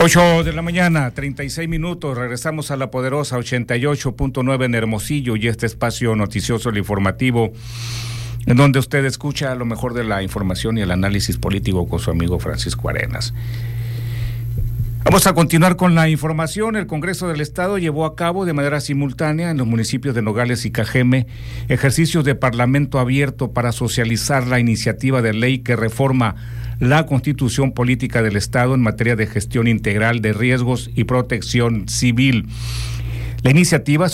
8 de la mañana, 36 minutos. Regresamos a la poderosa 88.9 en Hermosillo y este espacio noticioso, el informativo, en donde usted escucha lo mejor de la información y el análisis político con su amigo Francisco Arenas. Vamos a continuar con la información. El Congreso del Estado llevó a cabo de manera simultánea en los municipios de Nogales y Cajeme ejercicios de parlamento abierto para socializar la iniciativa de ley que reforma la Constitución Política del Estado en materia de gestión integral de riesgos y protección civil. La iniciativa